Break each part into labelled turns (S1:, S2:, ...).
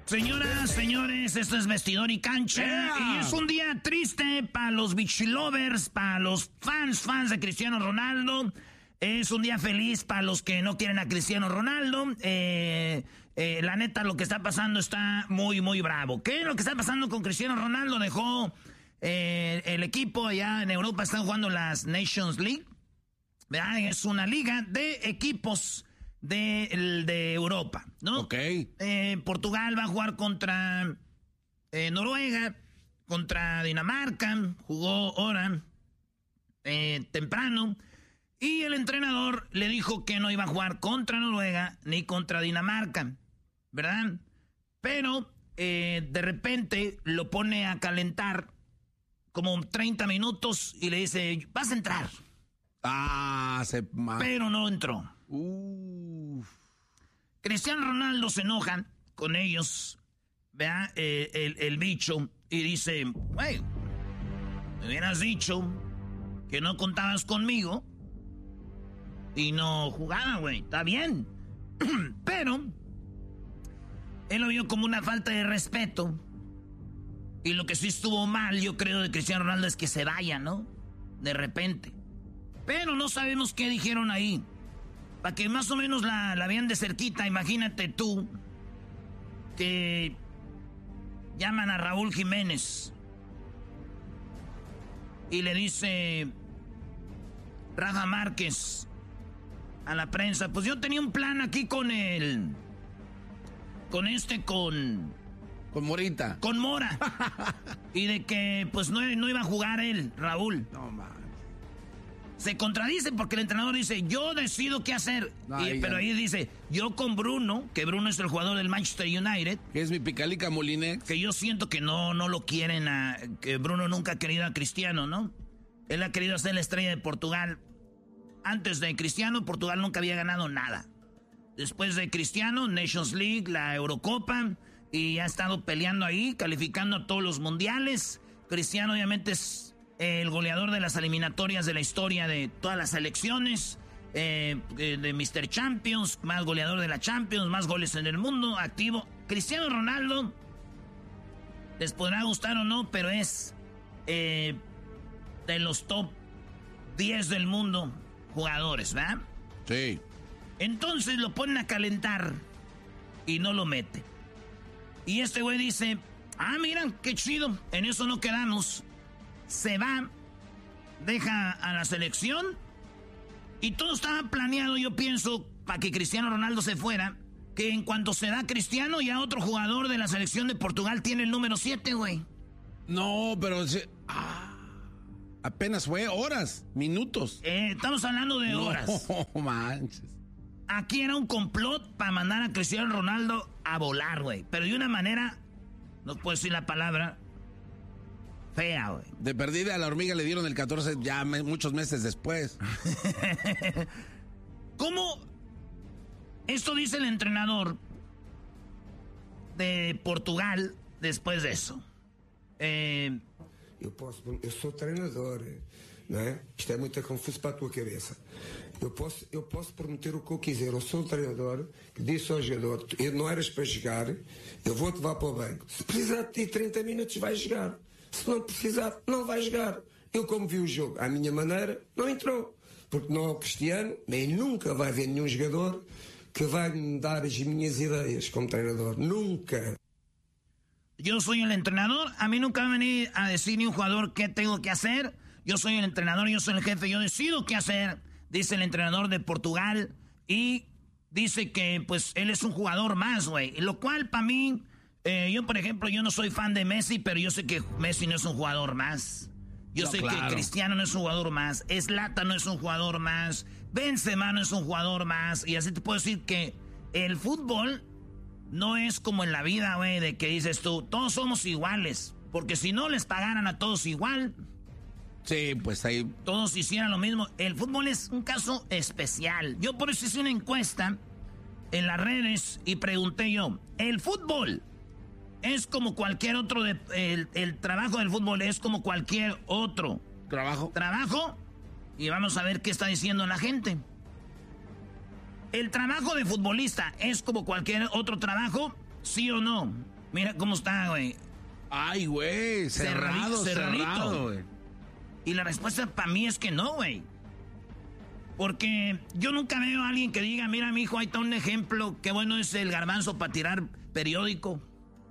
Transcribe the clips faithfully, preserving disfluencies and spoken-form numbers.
S1: Señoras, señores, esto es Vestidor y Cancha. Yeah. Y es un día triste para los beach lovers, para los fans, fans de Cristiano Ronaldo. Es un día feliz para los que no quieren a Cristiano Ronaldo. Eh, eh, la neta, lo que está pasando está muy, muy bravo. ¿Qué es lo que está pasando con Cristiano Ronaldo? Dejó eh, el equipo allá en Europa, están jugando las Nations League. ¿Verdad? Es una liga de equipos de, de Europa, ¿no?
S2: Ok.
S1: Eh, Portugal va a jugar contra eh, Noruega, contra Dinamarca, jugó ahora eh, temprano, y el entrenador le dijo que no iba a jugar contra Noruega ni contra Dinamarca, ¿verdad? Pero eh, de repente lo pone a calentar como treinta minutos y le dice, vas a entrar.
S2: Ah, se...
S1: Pero no entró.
S2: Uh.
S1: Cristiano Ronaldo se enoja con ellos, ¿verdad? Eh, el, el bicho, y dice, güey, me hubieras dicho que no contabas conmigo y no jugaba, güey, está bien. Pero él lo vio como una falta de respeto, y lo que sí estuvo mal, yo creo, de Cristiano Ronaldo es que se vaya, ¿no? De repente. Pero no sabemos qué dijeron ahí. Para que más o menos la, la vean de cerquita, imagínate tú que llaman a Raúl Jiménez y le dice Rafa Márquez a la prensa, pues yo tenía un plan aquí con el... Con este, con...
S2: Con Morita.
S1: Con Mora. Y de que pues no, no iba a jugar él, Raúl.
S2: No, man.
S1: Se contradice porque el entrenador dice, yo decido qué hacer.
S2: No,
S1: y, pero ahí dice, yo con Bruno, que Bruno es el jugador del Manchester United.
S2: Que es mi picalica Molinex.
S1: Que yo siento que no, no lo quieren a... Que Bruno nunca ha querido a Cristiano, ¿no? Él ha querido ser la estrella de Portugal. Antes de Cristiano, Portugal nunca había ganado nada. Después de Cristiano, Nations League, la Eurocopa. Y ha estado peleando ahí, calificando a todos los mundiales. Cristiano obviamente es... el goleador de las eliminatorias de la historia de todas las selecciones, eh, de mister Champions, más goleador de la Champions, más goles en el mundo, activo. Cristiano Ronaldo, les podrá gustar o no, pero es eh, de los top diez del mundo jugadores, ¿verdad?
S2: Sí.
S1: Entonces lo ponen a calentar y no lo mete. Y este güey dice, ah, mira, qué chido, en eso no quedamos. Se va, deja a la selección y todo estaba planeado, yo pienso, para que Cristiano Ronaldo se fuera, que en cuanto se da Cristiano, ya otro jugador de la selección de Portugal tiene el número siete, güey.
S2: No, pero se, ah, apenas fue horas, minutos.
S1: Eh, estamos hablando de horas.
S2: No manches.
S1: Aquí era un complot para mandar a Cristiano Ronaldo a volar, güey. Pero de una manera, no puedo decir la palabra... fea, güey.
S2: De perdida a la hormiga le dieron el catorce ya me, muchos meses después.
S1: ¿Cómo? Esto dice el entrenador de Portugal después de eso. Eh,
S3: eu posso, eu sou treinador, não é? Isto é muito confuso para a tua cabeça. Eu posso, eu posso prometer o que eu quiser. Eu sou um treinador que disse ao jogador, eu não eras para jogar, eu vou-te levar para o banco. Se precisar de ti trinta minutos, vais jogar. Se não precisar, não vai jogar. Eu, como vi o jogo à minha maneira, não entrou. Porque não é o Cristiano, nem nunca vai haver nenhum jogador que vai me dar as minhas ideias como treinador. Nunca.
S1: Yo soy el entrenador. A mí nunca va a venir a decir ni un jugador qué tengo que hacer. Yo soy el entrenador, yo soy el jefe, yo decido qué hacer. Dice el entrenador de Portugal. Y dice que, pues, él es un jugador más, güey. Lo cual, para mí... Eh, yo, por ejemplo, yo no soy fan de Messi, pero yo sé que Messi no es un jugador más. Yo no, sé claro. que Cristiano no es un jugador más. Zlatan no es un jugador más. Benzema no es un jugador más. Y así te puedo decir que el fútbol no es como en la vida, güey, de que dices tú, todos somos iguales. Porque si no les pagaran a todos igual...
S2: Sí, pues ahí...
S1: todos hicieran lo mismo. El fútbol es un caso especial. Yo por eso hice una encuesta en las redes y pregunté yo, ¿el fútbol es como cualquier otro, de, el, el trabajo del fútbol es como cualquier otro
S2: trabajo?
S1: Trabajo. Y vamos a ver qué está diciendo la gente. ¿El trabajo de futbolista es como cualquier otro trabajo? ¿Sí o no? Mira cómo está, güey.
S2: Ay, güey, cerrado, cerrado, güey.
S1: Y la respuesta para mí es que no, güey. Porque yo nunca veo a alguien que diga, mira, mijo, ahí está un ejemplo, qué bueno es el garbanzo para tirar periódico.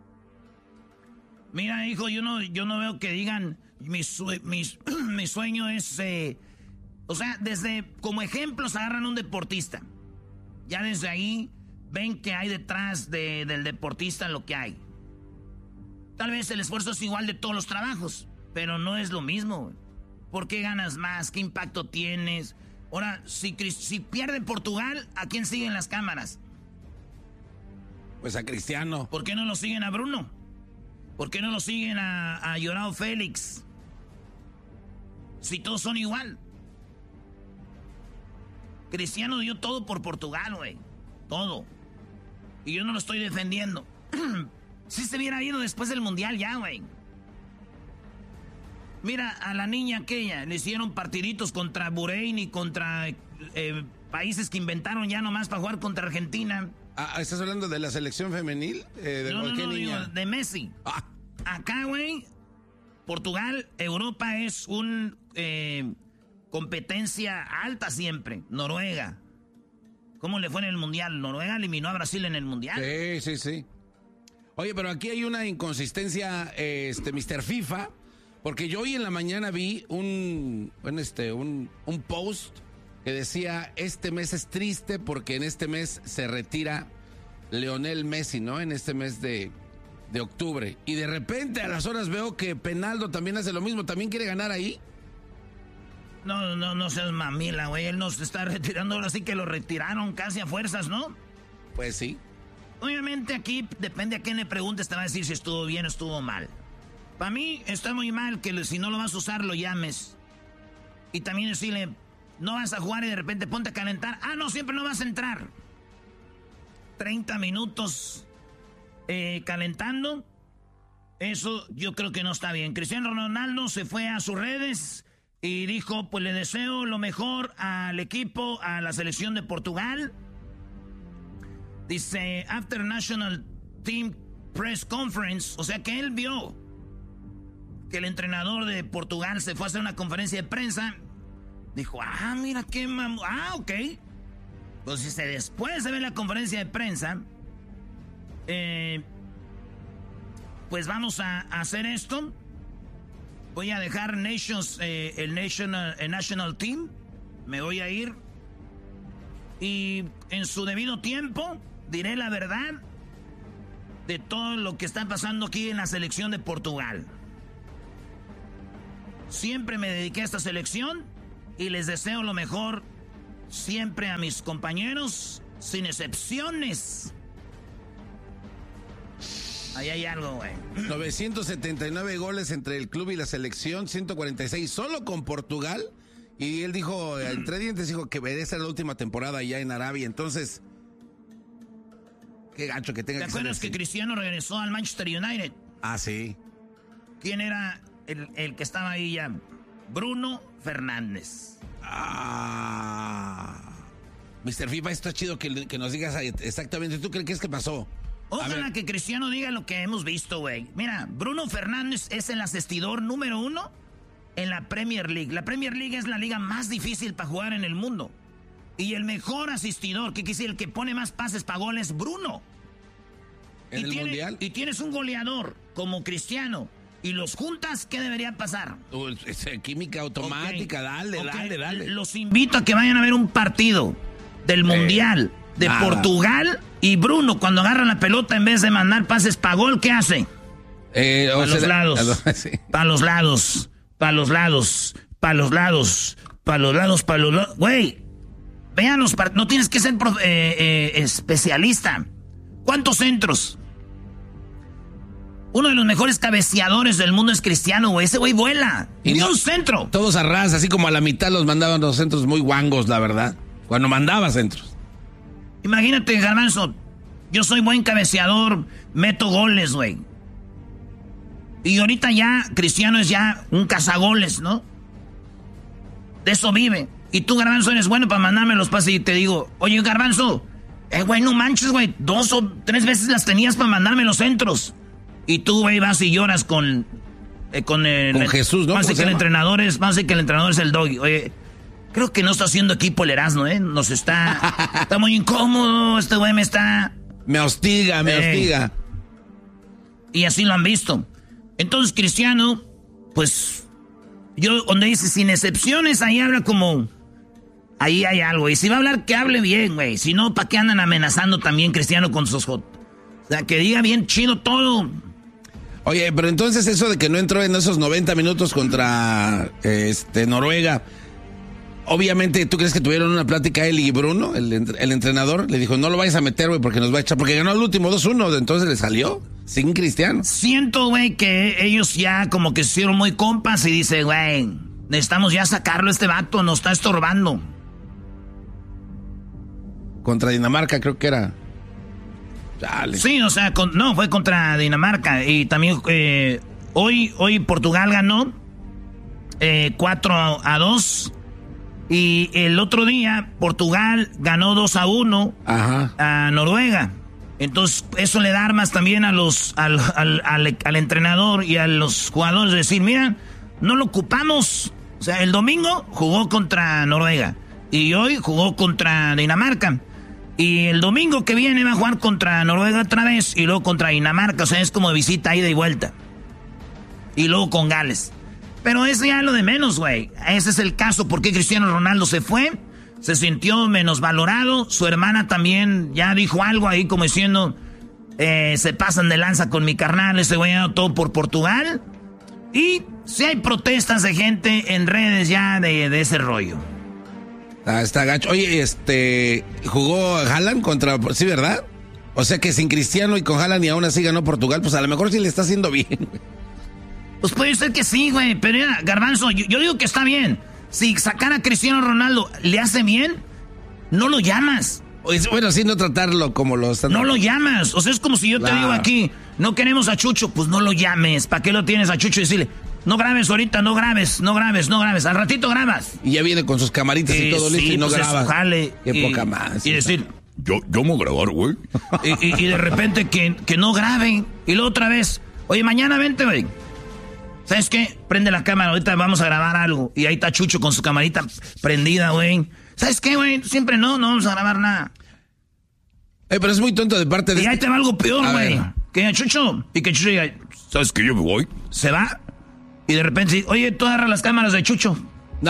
S1: Mira, hijo, yo no, yo no veo que digan, mi, sue, mi, mi sueño es... Eh... O sea, desde como ejemplos agarran un deportista. Ya desde ahí ven que hay detrás de, del deportista lo que hay. Tal vez el esfuerzo es igual de todos los trabajos, pero no es lo mismo. ¿Por qué ganas más? ¿Qué impacto tienes? Ahora, si, si pierde Portugal, ¿a quién siguen las cámaras?
S2: Pues a Cristiano.
S1: ¿Por qué no lo siguen a Bruno? ¿Por qué no lo siguen a, a Joao Félix? Si todos son igual. Cristiano dio todo por Portugal, güey. Todo. Y yo no lo estoy defendiendo. Si se hubiera ido después del Mundial ya, güey. Mira, a la niña aquella le hicieron partiditos contra Bahrein y contra eh, países que inventaron ya nomás para jugar contra Argentina.
S2: Ah, ¿estás hablando de la selección femenil? Eh, ¿de
S1: no, no, no,
S2: niña?
S1: Digo, de Messi.
S2: Ah.
S1: Acá, güey, Portugal, Europa es un eh, competencia alta siempre. Noruega. ¿Cómo le fue en el Mundial? Noruega eliminó a Brasil en el Mundial.
S2: Sí, sí, sí. Oye, pero aquí hay una inconsistencia, este, mister FIFA, porque yo hoy en la mañana vi un, bueno, este, un, un post que decía, este mes es triste porque en este mes se retira Lionel Messi, ¿no? En este mes de, de octubre. Y de repente a las horas veo que Penaldo también hace lo mismo, ¿también quiere ganar ahí?
S1: No, no, no seas mamila, güey, él nos está retirando, ahora sí que lo retiraron casi a fuerzas, ¿no?
S2: Pues sí.
S1: Obviamente aquí depende a quién le preguntes, te va a decir si estuvo bien o estuvo mal. Para mí está muy mal que si no lo vas a usar lo llames. Y también decirle, no vas a jugar y de repente ponte a calentar. Ah, no, siempre no vas a entrar. treinta minutos eh, calentando. Eso yo creo que no está bien. Cristiano Ronaldo se fue a sus redes y dijo, pues le deseo lo mejor al equipo, a la selección de Portugal. Dice, after National Team Press Conference, o sea que él vio que el entrenador de Portugal se fue a hacer una conferencia de prensa. Dijo, ah, mira qué mam... Ah, ok. Pues dice, después de ver la conferencia de prensa, eh, pues vamos a, a hacer esto. Voy a dejar Nations, eh, el, National, el National Team. Me voy a ir. Y en su debido tiempo diré la verdad de todo lo que está pasando aquí en la selección de Portugal. Siempre me dediqué a esta selección y les deseo lo mejor siempre a mis compañeros, sin excepciones. Ahí hay algo, güey.
S2: novecientos setenta y nueve goles entre el club y la selección, ciento cuarenta y seis solo con Portugal. Y él dijo, entre dientes, dijo que esa era la última temporada ya en Arabia. Entonces, qué gacho que tenga que ser.
S1: ¿Te acuerdas que Cristiano regresó al Manchester United?
S2: Ah, sí.
S1: ¿Quién era el, el que estaba ahí ya? Bruno Fernández.
S2: Ah. mister FIFA, esto es chido que, que nos digas exactamente. ¿Tú crees que es que pasó?
S1: Ojalá que Cristiano diga lo que hemos visto, güey. Mira, Bruno Fernández es el asistidor número uno en la Premier League. La Premier League es la liga más difícil para jugar en el mundo. Y el mejor asistidor, que quisiera el que pone más pases para goles, Bruno.
S2: ¿En
S1: y
S2: el
S1: tiene,
S2: Mundial?
S1: Y tienes un goleador como Cristiano y los juntas, ¿qué debería pasar?
S2: Uh, química automática, okay. dale, okay. dale, dale.
S1: Los invito a que vayan a ver un partido del Mundial eh, de nada. Portugal, y Bruno, cuando agarra la pelota, en vez de mandar pases para gol, ¿qué hace?
S2: Eh,
S1: para los,
S2: sea,
S1: lados, sí. para los lados, para los lados, para los lados, para los lados, para los lados. Güey, véanos, no tienes que ser profe, eh, eh, especialista. ¿Cuántos centros? Uno de los mejores cabeceadores del mundo es Cristiano, güey. Ese güey vuela. Y ni no, un centro.
S2: Todos a ras, así como a la mitad los mandaban los centros muy guangos, la verdad. Cuando mandaba centros.
S1: Imagínate, Garbanzo. Yo soy buen cabeceador, meto goles, güey. Y ahorita ya, Cristiano es ya un cazagoles, ¿no? De eso vive. Y tú, Garbanzo, eres bueno para mandarme los pases y te digo, oye, Garbanzo, eh, güey, no manches, güey. Dos o tres veces las tenías para mandarme los centros. y tú, güey, vas y lloras con... Eh, con, el,
S2: con Jesús, ¿no?
S1: Vamos a decir que el entrenador es, vamos a decir que el entrenador es el Doggy. Oye, creo que no está haciendo equipo el Erasmo, ¿eh? Nos está... está muy incómodo, este güey me está...
S2: Me hostiga, me eh, hostiga.
S1: Y así lo han visto. Entonces, Cristiano, pues... Yo, donde dice, sin excepciones, ahí habla como... Ahí hay algo. Y si va a hablar, que hable bien, güey. Si no, ¿para qué andan amenazando también Cristiano con sus hot? O sea, que diga bien chido todo.
S2: Oye, pero entonces eso de que no entró en esos noventa minutos contra este Noruega, obviamente, ¿tú crees que tuvieron una plática él y Bruno, el, el entrenador? Le dijo, no lo vayas a meter, güey, porque nos va a echar. Porque ganó el último dos uno, entonces le salió sin Cristiano.
S1: Siento, güey, que ellos ya como que se hicieron muy compas y dice, güey, necesitamos ya sacarlo, este vato nos está estorbando.
S2: Contra Dinamarca creo que era. Dale.
S1: Sí, o sea, con, no, fue contra Dinamarca. Y también eh, hoy, hoy Portugal ganó eh, cuatro a dos. Y el otro día Portugal ganó dos a uno.
S2: Ajá.
S1: A Noruega. Entonces eso le da armas también a los al, al, al, al entrenador y a los jugadores. De decir, mira, no lo ocupamos. O sea, el domingo jugó contra Noruega. Y hoy jugó contra Dinamarca. Y el domingo que viene va a jugar contra Noruega otra vez y luego contra Dinamarca. O sea, es como visita, ida y vuelta. Y luego con Gales. Pero eso ya es lo de menos, güey. Ese es el caso. ¿Por qué Cristiano Ronaldo se fue? Se sintió menosvalorado. Su hermana también ya dijo algo ahí como diciendo... Eh, se pasan de lanza con mi carnal. Ese güey ha todo por Portugal. Y si hay protestas de gente en redes ya de, de ese rollo.
S2: Ah, está gacho. Oye, este, jugó Haaland contra, sí, ¿verdad? O sea que sin Cristiano y con Haaland y aún así ganó Portugal, pues a lo mejor sí le está haciendo bien.
S1: Pues puede ser que sí, güey, pero ya, Garbanzo, yo, yo digo que está bien. Si sacar a Cristiano Ronaldo le hace bien, no lo llamas.
S2: Pues, bueno, sí, no tratarlo como lo están...
S1: No lo llamas, o sea, es como si yo te claro. digo aquí, no queremos a Chucho, pues no lo llames. ¿Para qué lo tienes a Chucho y decirle... No grabes ahorita, no grabes, no grabes, no grabes. Al ratito grabas.
S2: Y ya viene con sus camaritas eh, y todo listo sí, y no pues graba.
S1: Jale,
S2: Qué
S1: y,
S2: poca más.
S1: Y decir,
S4: yo, yo me voy a grabar, güey.
S1: Y, y, y de repente que, que no graben. Y luego otra vez, oye, mañana vente, güey. ¿Sabes qué? Prende la cámara, ahorita vamos a grabar algo. Y ahí está Chucho con su camarita prendida, güey. ¿Sabes qué, güey? Siempre no, no vamos a grabar nada.
S2: Eh, pero es muy tonto de parte de...
S1: Y ahí
S2: este...
S1: te va algo peor, güey. Que diga Chucho. Y que Chucho diga...
S4: ¿Sabes qué? Yo me voy.
S1: Se va... Y de repente, oye, tú agarras las cámaras de Chucho.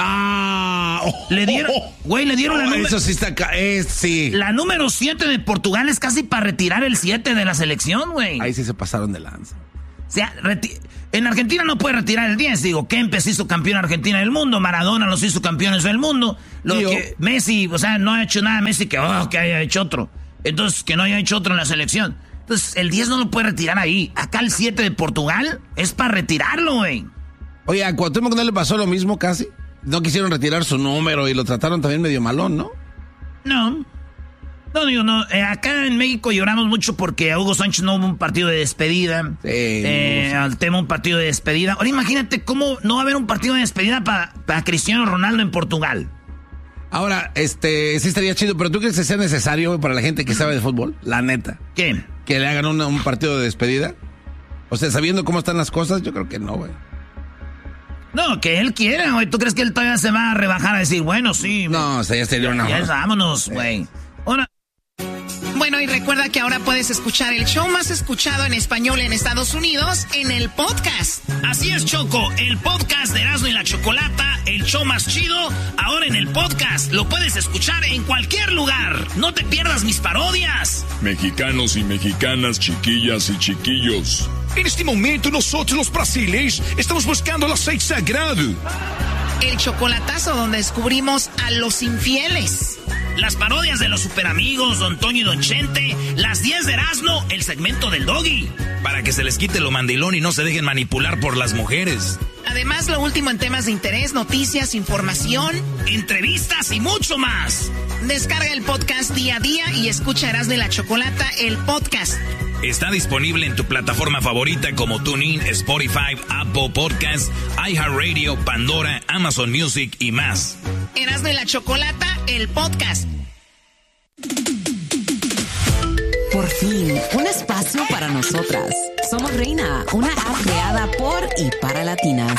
S2: No.
S1: Le dieron, güey, le dieron
S2: oh,
S1: la número...
S2: Eso sí está... Eh, sí.
S1: La número siete de Portugal es casi para retirar el siete de la selección, güey.
S2: Ahí sí se pasaron de lanza.
S1: O sea, reti... en Argentina no puede retirar el diez. Digo, Kempes hizo campeón Argentina del mundo. Maradona los hizo campeones del mundo. Lo Tío. que Messi, o sea, no ha hecho nada Messi que, oh, que haya hecho otro. Entonces, que no haya hecho otro en la selección. Entonces, el diez no lo puede retirar ahí. Acá el siete de Portugal es para retirarlo, güey.
S2: Oye, a Cuauhtémoc no le pasó lo mismo casi. No quisieron retirar su número y lo trataron también medio malón, ¿no?
S1: No. No, digo, no. Eh, acá en México lloramos mucho porque a Hugo Sánchez no hubo un partido de despedida.
S2: Sí.
S1: Eh, al tema un partido de despedida. Ahora imagínate cómo no va a haber un partido de despedida para pa Cristiano Ronaldo en Portugal.
S2: Ahora, este, sí estaría chido, pero ¿tú crees que sea necesario para la gente que sabe de fútbol? La neta.
S1: ¿Qué?
S2: ¿Que le hagan una, un partido de despedida? O sea, sabiendo cómo están las cosas, yo creo que no, güey.
S1: No, que él quiera, güey. ¿Tú crees que él todavía se va a rebajar a decir, bueno, sí?
S2: No, o sea, ya sería una...
S1: Ya, vámonos, güey. Ahora...
S5: Bueno, y recuerda que ahora puedes escuchar el show más escuchado en español en Estados Unidos en el podcast.
S1: Así es, Choco, el podcast de Erasmo y la Chocolata, el show más chido, ahora en el podcast. Lo puedes escuchar en cualquier lugar. No te pierdas mis parodias.
S4: Mexicanos y mexicanas, chiquillas y chiquillos.
S6: En este momento nosotros los brasileños estamos buscando el aceite sagrado.
S5: El chocolatazo donde descubrimos a los infieles.
S1: Las parodias de los superamigos, Don Toño y Don Chente. Las diez de Erasmo, el segmento del Doggy.
S7: Para que se les quite lo mandilón y no se dejen manipular por las mujeres.
S5: Además, lo último en temas de interés, noticias, información,
S1: entrevistas y mucho más.
S5: Descarga el podcast día a día y escucha Erasmo y la Chocolata, el podcast.
S7: Está disponible en tu plataforma favorita como TuneIn, Spotify, Apple Podcasts, iHeartRadio, Pandora, Amazon Music y más.
S5: Erasmo y la Chocolata, el podcast.
S8: Por Por fin, un espacio para nosotras. Somos Reina, una app creada por y para latinas.